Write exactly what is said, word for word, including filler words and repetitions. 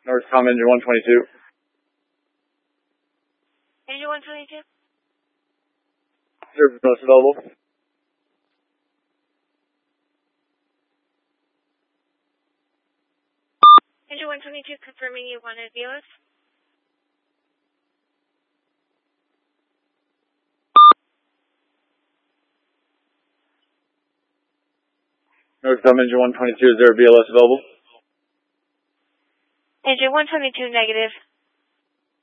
Northcom engine one twenty-two. Engine one twenty-two. Service most available. Engine one twenty-two, confirming you wanted V L S. Northcom engine one twenty-two, is there a B L S available? Engine one twenty-two, negative.